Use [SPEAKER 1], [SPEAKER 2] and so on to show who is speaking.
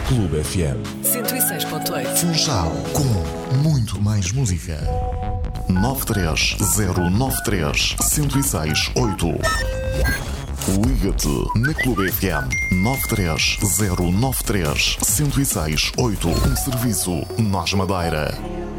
[SPEAKER 1] Clube FM
[SPEAKER 2] 106.8.
[SPEAKER 3] Funchal, com muito mais música. 93093-1068. Liga-te na Clube FM 93093-1068. Um serviço Nós Madeira.